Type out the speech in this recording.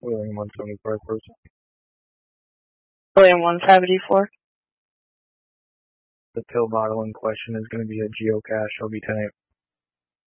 William 174 person. William 174. The pill bottle in question is going to be a geocache. I'll be tonight.